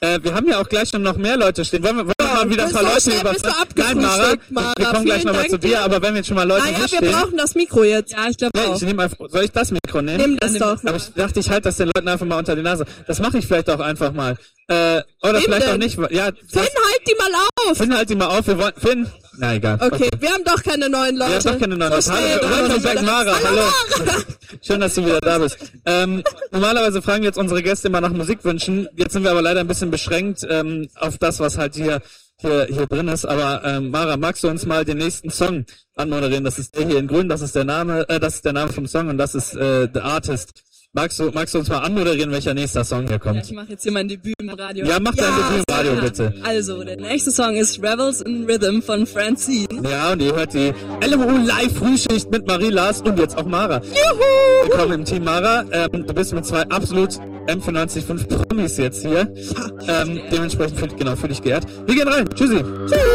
Wir haben ja auch gleich noch mehr Leute stehen. Wollen wir mal wieder ein paar Leute überfallen? Nein, Mara, wir kommen gleich nochmal zu dir, aber wenn wir jetzt schon mal Leute hier stehen... wir brauchen das Mikro jetzt. Ja, ich glaube auch. Soll ich das Mikro nehmen? Nimm das doch. Aber ich dachte, ich halte das den Leuten einfach mal unter die Nase. Das mache ich vielleicht auch einfach mal. Oder vielleicht auch nicht. Ja, Finn, halt die mal auf! Finn, halt die mal auf. Wir wollen... Finn... Na, egal. Okay, wir haben doch keine neuen Leute. Wir haben doch keine neuen Leute. Hallo, Mara. Hallo. Schön, dass du wieder da bist. Normalerweise fragen jetzt unsere Gäste immer nach Musikwünschen. Jetzt sind wir aber leider ein bisschen beschränkt auf das, was halt hier drin ist. Aber Mara, magst du uns mal den nächsten Song anmoderieren? Das ist der hier in Grün, das ist der Name vom Song und das ist The Artist. Magst du uns mal anmoderieren, welcher nächster Song hier kommt? Ja, ich mache jetzt hier mein Debüt im Radio. Ja, mach dein Debüt im Radio, bitte. Also, der nächste Song ist Rebels in Rhythm von Francine. Ja, und ihr hört die LMU Live Frühschicht mit Marie Lars und jetzt auch Mara. Juhu! Willkommen im Team, Mara. Du bist mit 2 absolut M95 Promis jetzt hier. Dementsprechend fühl dich geehrt. Wir gehen rein. Tschüssi. Tschüss.